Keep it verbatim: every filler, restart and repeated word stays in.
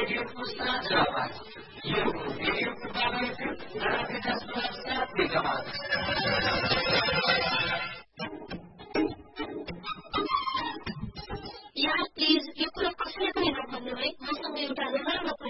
रेडियोको साझा आवाज यो रेडियोको बारेमा राजधानी सात मेगाहर्ज यहाँ प्लिज यो कुरा कसैले पनि नभन्नु है मसँग एउटा नराम्रो